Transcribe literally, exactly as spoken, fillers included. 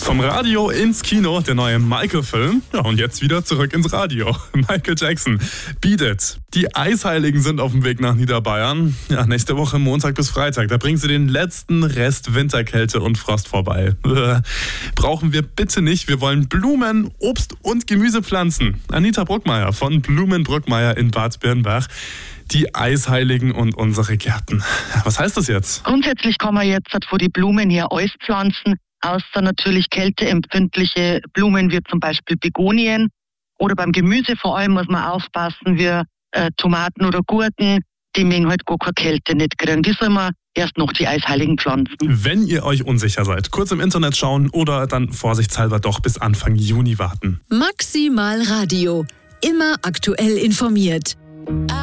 Vom Radio ins Kino, der neue Michael-Film. Ja, und jetzt wieder zurück ins Radio. Michael Jackson, Beat It. Die Eisheiligen sind auf dem Weg nach Niederbayern. Ja, nächste Woche Montag bis Freitag. Da bringen sie den letzten Rest Winterkälte und Frost vorbei. Äh, brauchen wir bitte nicht. Wir wollen Blumen, Obst und Gemüse pflanzen. Anita Bruckmeier von Blumen Bruckmeier in Bad Birnbach. Die Eisheiligen und unsere Gärten. Was heißt das jetzt? Grundsätzlich kann man jetzt vor die Blumen hier alles pflanzen, außer natürlich kälteempfindliche Blumen wie zum Beispiel Begonien. Oder beim Gemüse vor allem muss man aufpassen, wie äh, Tomaten oder Gurken, die mögen halt gar keine Kälte nicht kriegen. Die soll man erst noch die Eisheiligen pflanzen. Wenn ihr euch unsicher seid, kurz im Internet schauen oder dann vorsichtshalber doch bis Anfang Juni warten. Maximal Radio. Immer aktuell informiert.